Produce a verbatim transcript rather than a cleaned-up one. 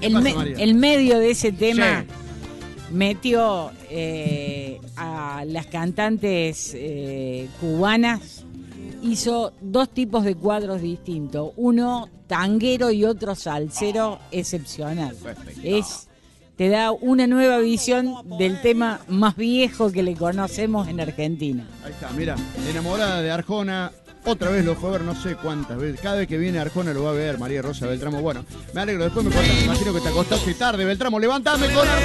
el, pasa, me, María? el medio de ese tema Sí. metió eh, a las cantantes eh, cubanas, hizo dos tipos de cuadros distintos, uno tanguero y otro salsero excepcional. Es, te da una nueva visión del tema más viejo que le conocemos en Argentina. Ahí está, mira, enamorada de Arjona. Otra vez lo fue a ver no sé cuántas veces. Cada vez que viene Arjona lo va a ver, María Rosa Beltramo. Bueno, me alegro, después me contás, me imagino que te acostaste tarde, Beltramo. Levantame con Arjona.